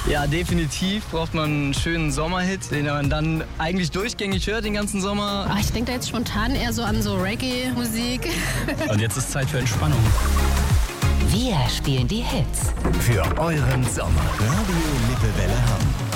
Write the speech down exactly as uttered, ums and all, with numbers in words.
Ja, definitiv braucht man einen schönen Sommerhit, den man dann eigentlich durchgängig hört den ganzen Sommer. Ach, ich denke da jetzt spontan eher so an so Reggae-Musik. Und jetzt ist Zeit für Entspannung. Wir spielen die Hits. Für euren Sommer. Radio Lippewelle Hamm.